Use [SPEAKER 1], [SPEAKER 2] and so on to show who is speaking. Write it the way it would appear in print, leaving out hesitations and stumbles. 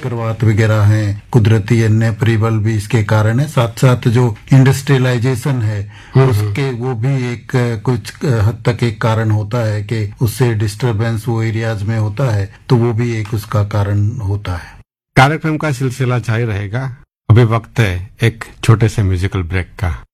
[SPEAKER 1] चक्रवात वगैरह हैं, कुदरती अन्य परिबल भी इसके कारण है। साथ साथ जो इंडस्ट्रियलाइजेशन है उसके वो भी एक कुछ हद तक एक कारण होता है कि उससे डिस्टरबेंस वो एरियाज में होता है, तो वो भी एक उसका कारण होता है।
[SPEAKER 2] कार्यक्रम का सिलसिला जारी रहेगा। अभी वक्त है एक छोटे से म्यूजिकल ब्रेक का।